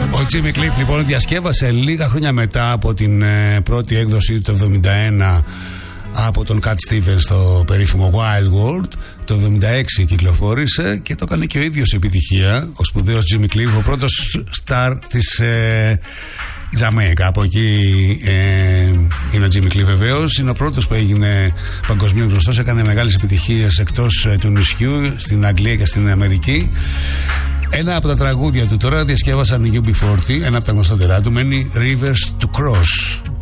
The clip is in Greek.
Ο Jimmy Cliff λοιπόν διασκεύασε λίγα χρόνια μετά από την πρώτη έκδοση του 1971 από τον Cat Stevens στο περίφημο Wild World. Το 1976 κυκλοφόρησε και το έκανε και ο ίδιος επιτυχία. Ο σπουδαίος Jimmy Cliff, ο πρώτος στάρ της Τζαμέικα. Από εκεί είναι ο Jimmy Cliff βεβαίως. Είναι ο πρώτος που έγινε παγκοσμίως γνωστός. Έκανε μεγάλες επιτυχίες εκτός του νησιού, στην Αγγλία και στην Αμερική. Ένα από τα τραγούδια του τώρα διασκεύασαν οι UB40, ένα από τα γνωστότερά του, μένει Rivers to Cross.